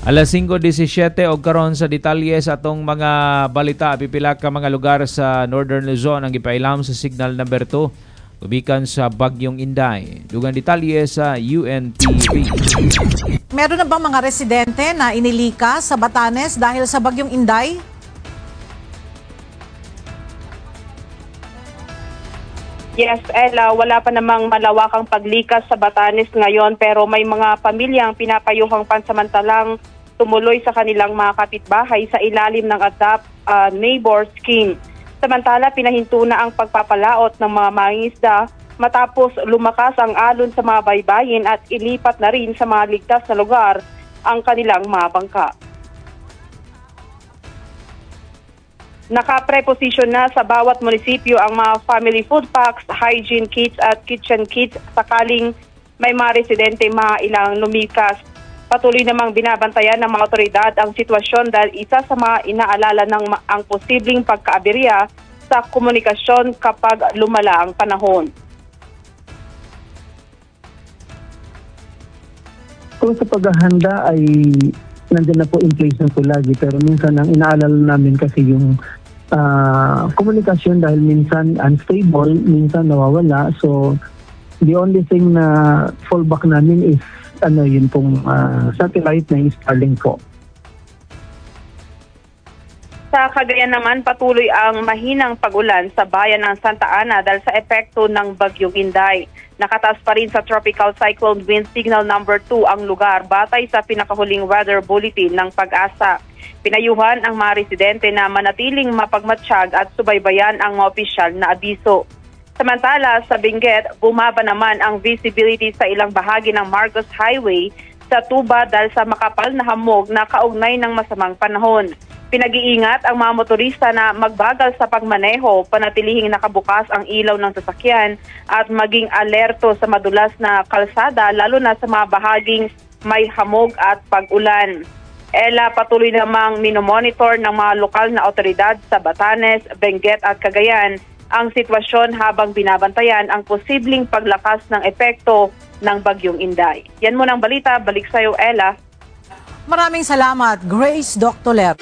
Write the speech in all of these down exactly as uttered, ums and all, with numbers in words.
Alas singko disesyete og karon sa detalye sa atong mga balita. Pipila ka mga lugar sa Northern Luzon ang gipailam sa signal number two gubikan sa Bagyong Inday. Dugang detalye sa U N T V. Meron na bang mga residente na inilika sa Batanes dahil sa Bagyong Inday? Yes, Ella, wala pa namang malawakang paglikas sa Batanes ngayon pero may mga pamilyang pinapayuhang pansamantalang tumuloy sa kanilang mga kapitbahay sa ilalim ng Adapt uh, Neighbor Scheme. Samantala, pinahinto na ang pagpapalaot ng mga mangingisda matapos lumakas ang alon sa mga baybayin at ilipat na rin sa mga ligtas na lugar ang kanilang mga bangka. Nakapreposisyon na sa bawat munisipyo ang mga family food packs, hygiene kits at kitchen kits sakaling may mga residente mga ilang lumikas. Patuloy namang binabantayan ng mga otoridad ang sitwasyon dahil isa sa mga inaalala ng ang posibleng pagkaaberya sa komunikasyon kapag lumala ang panahon. Kung sa paghahanda ay nandiyan na po in place na po lagi pero minsan ang inaalala namin kasi yung uh, komunikasyon dahil minsan unstable, minsan nawawala. So the only thing na fallback namin is ano yun pong uh, satellite na Starlink po. Sa Cagayan naman, patuloy ang mahinang pag-ulan sa bayan ng Santa Ana dahil sa epekto ng Bagyong Inday. Nakataas pa rin sa Tropical Cyclone Wind Signal number two ang lugar batay sa pinakahuling weather bulletin ng Pag-asa. Pinayuhan ang mga residente na manatiling mapagmatsyag at subaybayan ang mga opisyal na abiso. Samantala, sa Benguet, bumaba naman ang visibility sa ilang bahagi ng Marcos Highway sa Tuba dahil sa makapal na hamog na kaugnay ng masamang panahon. Pinag-iingat ang mga motorista na magbagal sa pagmaneho, panatilihing nakabukas ang ilaw ng sasakyan at maging alerto sa madulas na kalsada lalo na sa mga bahaging may hamog at pag-ulan. Ella, patuloy namang minomonitor ng mga lokal na otoridad sa Batanes, Benguet at Cagayan ang sitwasyon habang binabantayan ang posibleng paglakas ng epekto ng Bagyong Inday. Yan muna ang balita. Balik sa iyo, Ella. Maraming salamat, Grace Doctoler.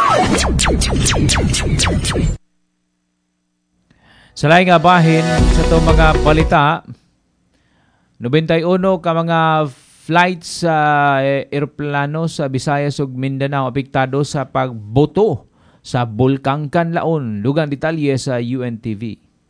Sa laing nga bahin sa itong mga balita, ninety-one ka mga flights sa uh, aeroplano sa Visayas ug Mindanao apektado sa pagboto sa Bulkang Kanlaon. Lugang detalye sa U N T V.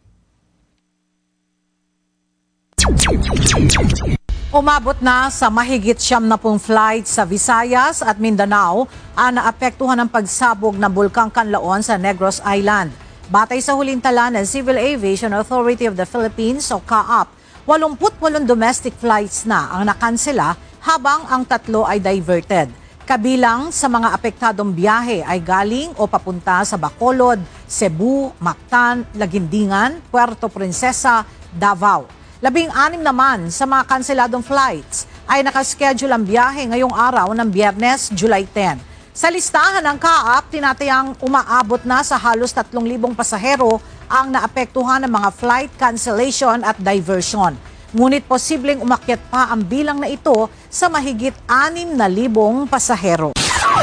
Umabot na sa mahigit siyam na pong flight sa Visayas at Mindanao ang naapektuhan ng pagsabog ng Bulkang Kanlaon sa Negros Island. Batay sa huling tala ng Civil Aviation Authority of the Philippines o C A A P, eighty-eight domestic flights na ang nakansela habang ang tatlo ay diverted. Kabilang sa mga apektadong biyahe ay galing o papunta sa Bacolod, Cebu, Mactan, Laguindingan, Puerto Princesa, Davao. Labing-anim naman sa mga kanseladong flights ay nakaschedule ang biyahe ngayong araw ng Biyernes, July tenth. Sa listahan ng C A A P, tinatayang umaabot na sa halos tatlong libong pasahero ang naapektuhan ng mga flight cancellation at diversion. Ngunit posibleng umakyat pa ang bilang na ito sa mahigit anim na libong pasahero.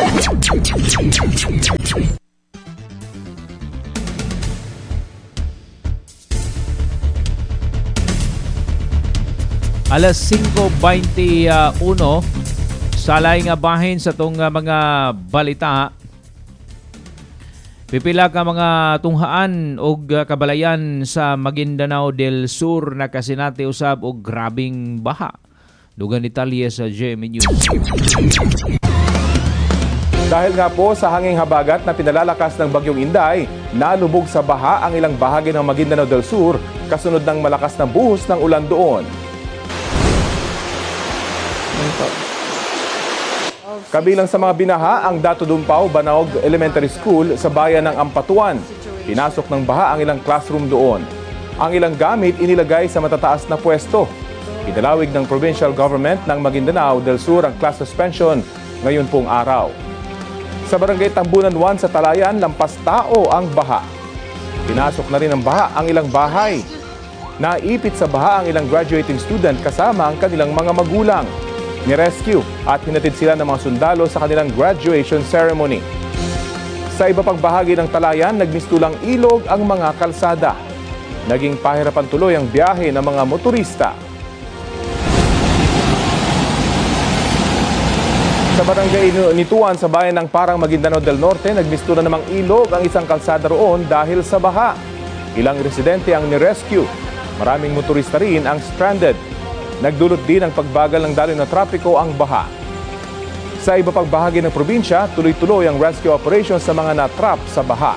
Alas singko twenty-one sa laing nga bahin sa itong mga balita. Pipila ka mga tunghaan o kabalayan sa Maguindanao del Sur na kasinati usab og grabing baha. Dugang detalye sa G M A News. Dahil nga po sa hanging habagat na pinalalakas ng Bagyong Inday, nalubog sa baha ang ilang bahagi ng Maguindanao del Sur kasunod ng malakas na buhos ng ulan doon. Kabilang sa mga binaha ang Dato Dumpaw Banaog Elementary School sa bayan ng Ampatuan. Pinasok ng baha ang ilang classroom doon. Ang ilang gamit inilagay sa matataas na pwesto. Idalawig ng provincial government ng Maguindanao del Sur ang class suspension ngayon pong araw. Sa barangay Tambunan one sa Talayan, lampas tao ang baha. Pinasok na rin ng baha ang ilang bahay. Naipit sa baha ang ilang graduating student kasama ang kanilang mga magulang. Ni-rescue at hinatid sila ng mga sundalo sa kanilang graduation ceremony. Sa iba pang bahagi ng Talayan, nagmistulang ilog ang mga kalsada. Naging pahirapan tuloy ang biyahe ng mga motorista. Sa barangay Nituan sa bayan ng Parang, Maguindanao del Norte, nagmistulan namang ilog ang isang kalsada roon dahil sa baha. Ilang residente ang ni-rescue. Maraming motorista rin ang stranded. Nagdulot din ang pagbagal ng daloy na trapiko ang baha. Sa iba pang bahagi ng probinsya, tuloy-tuloy ang rescue operation sa mga natrap sa baha.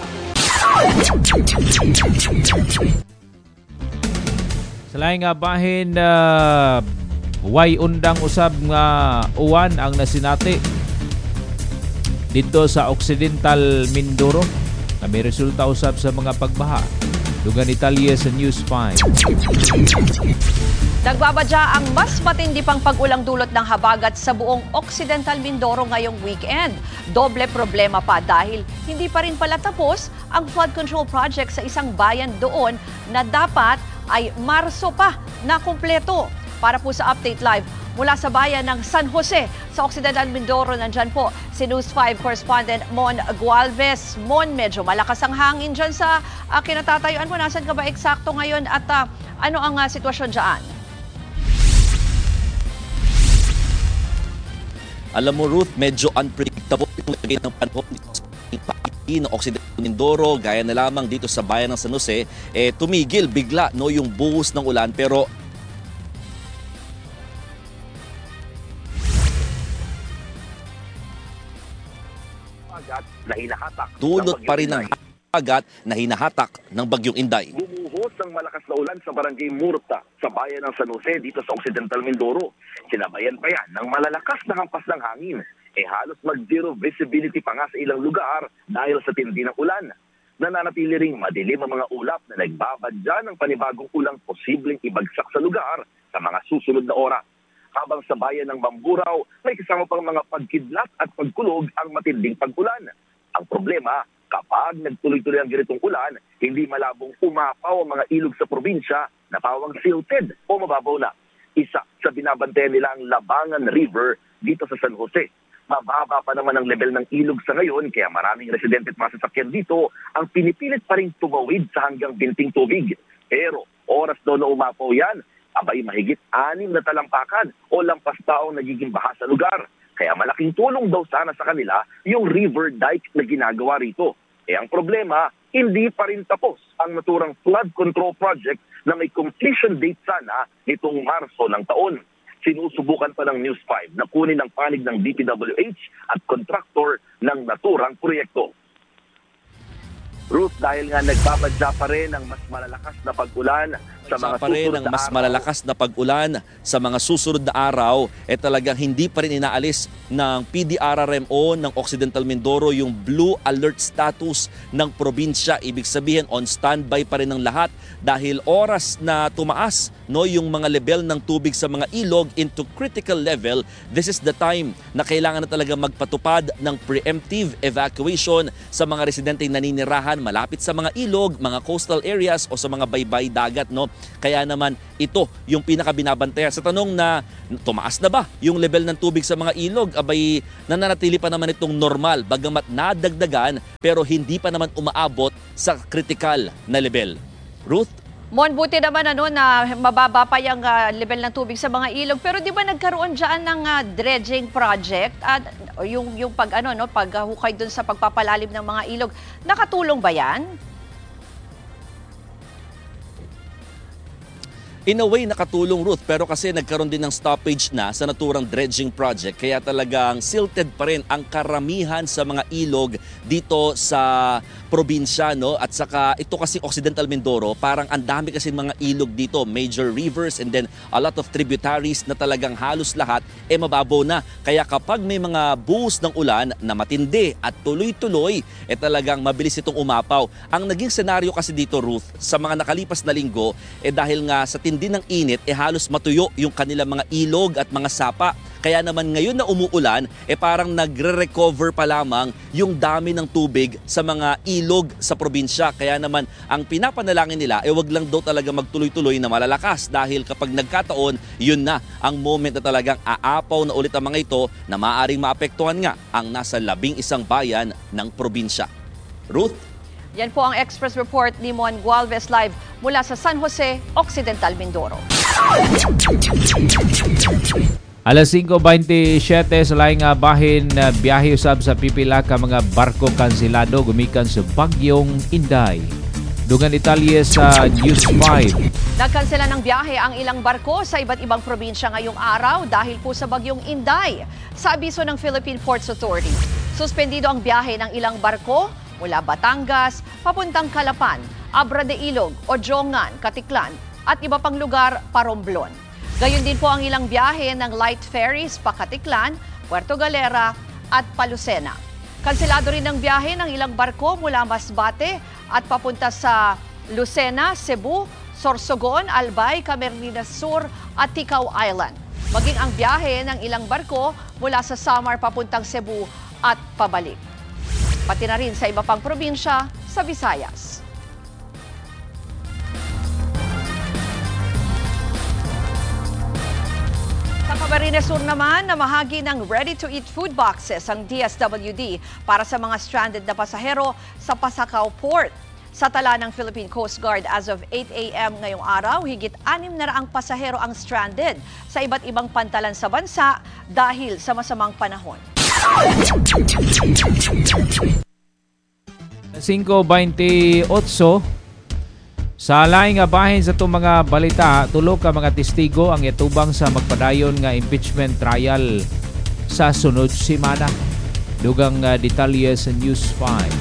Sa laing nga bahin, uh, way undang usab nga uwan ang nasinati dito sa Occidental Mindoro. Kami resulta usab sa mga pagbaha. Dugan Italia sa News five. Nagbabadya ang mas matindi pang pag-ulang dulot ng habagat sa buong Occidental Mindoro ngayong weekend. Doble problema pa dahil hindi pa rin pala tapos ang flood control project sa isang bayan doon na dapat ay Marso pa na kumpleto. Para po sa Update Live mula sa bayan ng San Jose sa Occidental Mindoro, nandyan po si News five correspondent Mon Gualvez. Mon, medyo malakas ang hangin dyan sa uh, kinatatayuan mo. Nasaan ka ba eksakto ngayon at uh, ano ang uh, sitwasyon dyan? Alam mo, Ruth, medyo unpredictable yung lagay ng panahon dito sa ng Occidental Mindoro, gaya na lamang dito sa bayan ng San Jose, eh, tumigil bigla no, yung buhos ng ulan, pero na hinahatak. Dulot pa rin ng habagat na hinahatak ng Bagyong Inday. Bumuhos ng malakas na ulan sa barangay Murta sa bayan ng San Jose dito sa Occidental Mindoro. Sinabayan pa yan ng malalakas na hampas ng hangin. Eh halos mag-zero visibility pa nga sa ilang lugar dahil sa tindi ng ulan. Nananatili ring madilim ang mga ulap na nagbabadya ng panibagong ulang posibleng ibagsak sa lugar sa mga susunod na oras. Habang sa bayan ng Mamburao, may kasama pang mga pagkidlat at pagkulog ang matinding pag-ulan. Ang problema, kapag nagtuloy-tuloy ang ganitong ulan, hindi malabong umapaw ang mga ilog sa probinsya na tawag silted o mababaw na. Isa sa binabantayan nila ang Labangan River dito sa San Jose. Mababa pa naman ang level ng ilog sa ngayon, kaya maraming residente at mga sasakyan dito ang pinipilit pa rin tumawid sa hanggang binting tubig. Pero oras daw na umapaw yan, abay mahigit anim na talampakan o lampas taong nagiging baha sa lugar. Kaya malaking tulong daw sana sa kanila yung river dike na ginagawa rito. Eh ang problema, hindi pa rin tapos ang naturang flood control project na may completion date sana nitong Marso ng taon. Sinusubukan pa ng News five na kunin ang panig ng D P W H at kontraktor ng naturang proyekto. Ruth, dahil nga nagbabadya pa rin ang mas malalakas na pag-ulan sa mga pa rin ang mas malalakas na pag-ulan sa mga susunod na araw, eh talagang hindi pa rin inaalis ng P D R R M O ng Occidental Mindoro yung blue alert status ng probinsya. Ibig sabihin, on standby pa rin ang lahat dahil oras na tumaas no, yung mga level ng tubig sa mga ilog into critical level, this is the time na kailangan na talaga magpatupad ng preemptive evacuation sa mga residenteng naninirahan malapit sa mga ilog, mga coastal areas o sa mga baybay dagat. No? Kaya naman ito yung pinakabinabantayan. Sa tanong na tumaas na ba yung level ng tubig sa mga ilog, abay nananatili pa naman itong normal bagamat nadagdagan pero hindi pa naman umaabot sa critical na level. Ruth? Mon, buti naman ano, na mababa pa yung uh, level ng tubig sa mga ilog. Pero di ba nagkaroon dyan ng uh, dredging project? At uh, yung, yung pag, ano, no, paghukay dun sa pagpapalalim ng mga ilog, nakatulong ba yan? In a way, nakatulong, Ruth, pero kasi nagkaroon din ng stoppage na sa naturang dredging project. Kaya talagang silted pa rin ang karamihan sa mga ilog dito sa probinsya. No? At saka ito kasi Occidental Mindoro, parang ang dami kasi mga ilog dito. Major rivers and then a lot of tributaries na talagang halos lahat eh mababaw na. Kaya kapag may mga buhos ng ulan na matindi at tuloy-tuloy, eh talagang mabilis itong umapaw. Ang naging senaryo kasi dito, Ruth, sa mga nakalipas na linggo, eh dahil nga sa tindi ng init, eh halos matuyo yung kanilang mga ilog at mga sapa. Kaya naman ngayon na umuulan, eh parang nagre-recover pa lamang yung dami ng tubig sa mga ilog sa probinsya. Kaya naman ang pinapanalangin nila, eh wag lang daw talaga magtuloy-tuloy na malalakas dahil kapag nagkataon, yun na ang moment na talagang aapaw na ulit ang mga ito na maaaring maapektuhan nga ang nasa labing isang bayan ng probinsya. Ruth? Yan po ang Express Report ni Mon Gualvez live mula sa San Jose, Occidental Mindoro. Alas singko baintisiete sa laing uh, bahin uh, biyahe usab sa pipila ka mga barko kansilado gumikan sa Bagyong Inday. Dugan detalye sa News five. Nagkansela ng biyahe ang ilang barko sa iba't ibang probinsya ngayong araw dahil po sa Bagyong Inday. Sa abiso ng Philippine Ports Authority, suspendido ang biyahe ng ilang barko mula Batangas, papuntang Calapan, Abra de Ilog, Ojongan, Katiklan at iba pang lugar pa Romblon. Gayon din po ang ilang biyahe ng light ferries pa Katiklan, Puerto Galera at Palucena. Kanselado rin ang biyahe ng ilang barko mula Masbate at papunta sa Lucena, Cebu, Sorsogon, Albay, Camarines Sur at Ticao Island. Maging ang biyahe ng ilang barko mula sa Samar papuntang Cebu at pabalik. Pati na rin sa iba pang probinsya sa Visayas. Sa Camarines Sur naman, namahagi ng ready-to-eat food boxes ang D S W D para sa mga stranded na pasahero sa Pasacao Port. Sa tala ng Philippine Coast Guard as of eight a m ngayong araw, higit anim na raang pasahero ang stranded sa iba't ibang pantalan sa bansa dahil sa masamang panahon. singko baintiocho sa laing nga bahin sa itong mga balita, tulo ka mga testigo ang itubang sa magpadayon nga impeachment trial sa sunod simana. Dugang uh, detalye sa News five.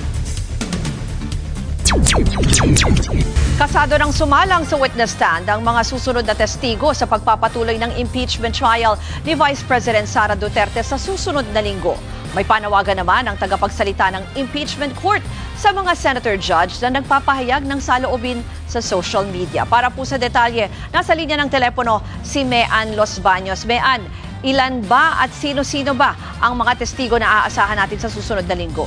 Kasado ng sumalang sa witness stand ang mga susunod na testigo sa pagpapatuloy ng impeachment trial ni Vice President Sara Duterte sa susunod na linggo. May panawagan naman ang tagapagsalita ng impeachment court sa mga senator judge na nagpapahayag ng saloobin sa social media. Para po sa detalye, nasa linya ng telepono si Mean Los Baños. Mean, ilan ba at sino-sino ba ang mga testigo na aasahan natin sa susunod na linggo?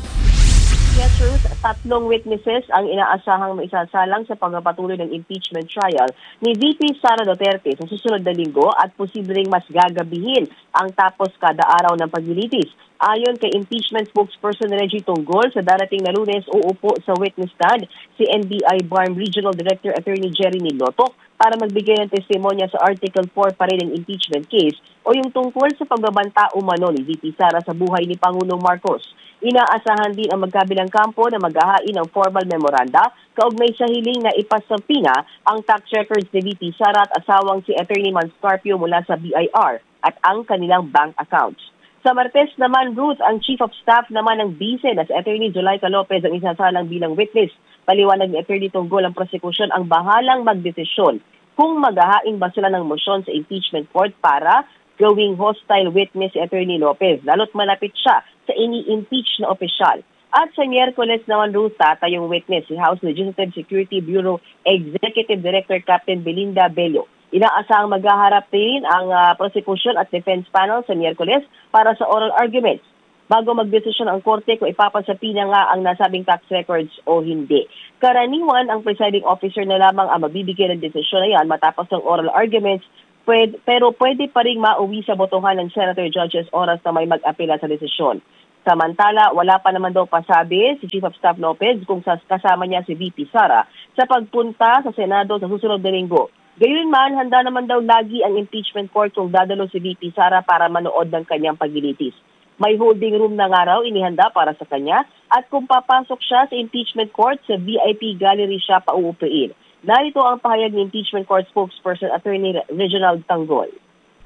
Yes, Ruth, tatlong witnesses ang inaasahang maisasalang sa pagpapatuloy ng impeachment trial ni V P Sara Duterte sa susunod na linggo at posibleng mas gagabihin ang tapos kada araw ng paglilitis. Ayon kay impeachment spokesperson Reggie Tonggol, sa darating na Lunes uupo sa witness stand si N B I B A R M Regional Director Attorney Jeremy Lotok para magbigay ng testimonya sa Article four pa rin ng impeachment case o yung tungkol sa pagbabanta umano ni V P Sara sa buhay ni Pangulong Marcos. Inaasahan din ang magkabilang kampo na maghahain ng formal memoranda kaugnay sa hiling na ipasapina ang tax records ni V P Sara at asawang si Attorney Man Scarpio mula sa B I R at ang kanilang bank accounts. Sa Martes naman, Ruth, ang Chief of Staff naman ng Vice na si Attorney Zulaika Lopez ang isasalang bilang witness. Paliwanag ni Attorney Tonggol ang prosekusyon ang bahalang magdesisyon kung maghahain ba sila ng motion sa impeachment court para gawing hostile witness si Attorney Lopez, lalo't malapit siya sa ini-impeach na opisyal. At sa Miyerkules naman, Ruth, tatayong witness si House Legislative Security Bureau Executive Director Captain Belinda Bello. Inaasahang maghaharap din ang uh, prosecution at defense panel sa Miyerkules para sa oral arguments bago magdesisyon ang korte kung ipapasapina nga ang nasabing tax records o hindi. Karaniwan, ang presiding officer na lamang ang magbibigay ng desisyon na yan matapos ng oral arguments, pwede, pero pwede pa rin mauwi sa botohan ng senator judges oras na may mag-apela sa desisyon. Samantala, wala pa naman daw pasabi si Chief of Staff Lopez kung kasama niya si V P Sara sa pagpunta sa Senado sa susunod na linggo. Gayunman, handa naman daw lagi ang impeachment court kung dadalo si V P Sara para manood ng kanyang paglilitis. May holding room na nga raw inihanda para sa kanya at kung papasok siya sa impeachment court, sa V I P gallery siya pauupuin. Narito ang pahayag ni impeachment court spokesperson Attorney Reginald Tanggol.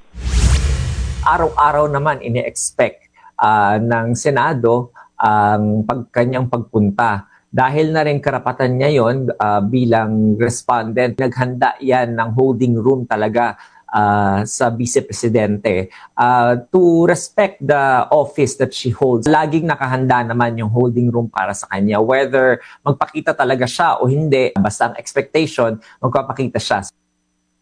Araw-araw naman ini-expect uh, ng Senado ang pag, kanyang pagpunta. Dahil na rin karapatan niya yon uh, bilang respondent, naghanda yan ng holding room talaga uh, sa Vice Presidente uh, to respect the office that she holds. Laging nakahanda naman yung holding room para sa kanya. Whether magpakita talaga siya o hindi, basta ang expectation, magpapakita siya.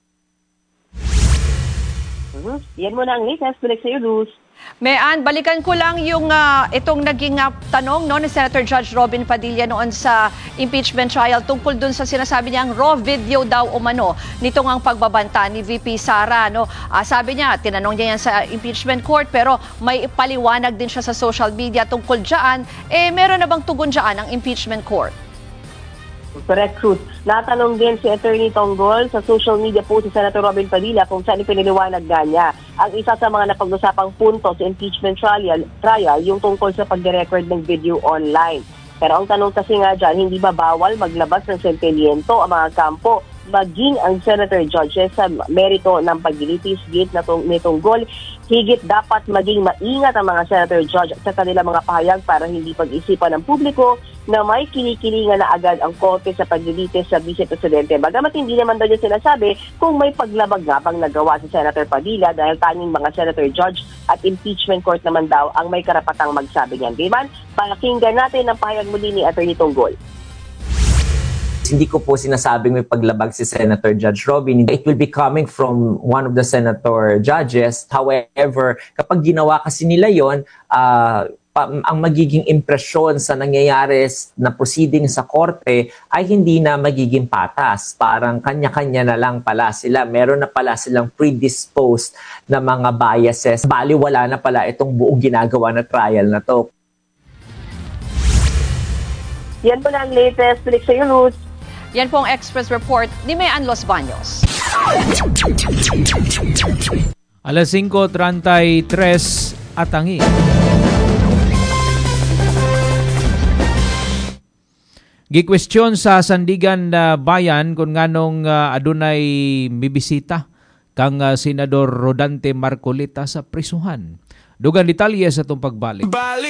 Mhm. Yan muna ang latest. Balik sa iyo, Luz. Mayan, balikan ko lang yung uh, itong naging uh, tanong no, ni Senator Judge Robin Padilla noon sa impeachment trial tungkol dun sa sinasabi niyang raw video daw umano nitong ang pagbabanta ni V P Sara. No? Uh, sabi niya, tinanong niya yan sa impeachment court pero may paliwanag din siya sa social media tungkol dyan. Eh, meron na bang tugon dyan ang impeachment court? Correct, Ruth. Natanong din si Attorney Tonggol sa social media post si Senator Robin Padilla kung saan ipiniliwanag niya ang isa sa mga napag-usapang punto sa impeachment trial, trial yung tungkol sa pag-record ng video online. Pero ang tanong kasi nga dyan, hindi ba bawal maglabas ng sentimiento ang mga kampo maging ang senator judges sa merito ng paglilitis gate na tong, nitong goal. Higit dapat maging maingat ang mga senator judge sa kanilang mga pahayag para hindi pag-isipan ng publiko na may kinikilingan na agad ang korte sa paglilitis sa Vice Presidente. Bagamat hindi naman daw niya sinasabi kung may paglabag nga bang nagawa si Senator Padilla dahil tanging mga senator judge at impeachment court naman daw ang may karapatang magsabi niyan. Diman, pakinggan natin ang pahayag muli ni Attorney Tonggol. Hindi ko po sinasabing may paglabag si Senator Judge Robin. It will be coming from one of the senator judges. However, kapag ginawa kasi nila yon, uh, ang magiging impresyon sa nangyayari na proceeding sa korte ay hindi na magiging patas. Parang kanya-kanya na lang pala sila. Meron na pala silang predisposed na mga biases. Bali, wala na pala itong buong ginagawa na trial na to. Yan po na ang latest. Balik sa iyo, Luz. Yan po ang Express Report ni Mayan Los Baños. alas singko treinta-tres at tangi. Gikwestiyon sa Sandigan uh, Bayan kung nganong uh, adunay mibisita kang uh, Senador Rodante Marcolita sa prisuhan. Dugang detalye sa itong pagbalik.